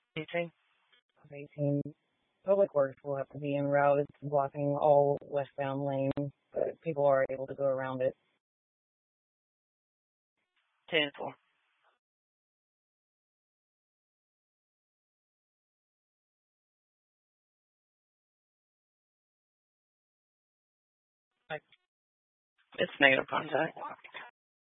18. of 18. Public Works will have to be en route. It's blocking all westbound lanes, but people are able to go around it. 10-4. It's negative contact.